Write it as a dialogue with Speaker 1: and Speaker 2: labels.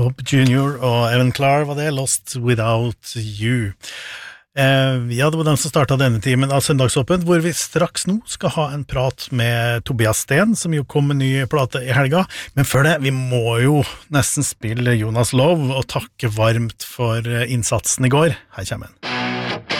Speaker 1: Bob Jr. og Evan Clark var det, Lost Without You. Ja, det var den som startet denne timen av Søndagsåpent, hvor vi straks nå skal ha en prat med Tobias Sten, som jo kom med ny plate i helga. Men før det, vi må jo nesten spille Jonas Love og takke varmt for innsatsen i går. Her kommer den.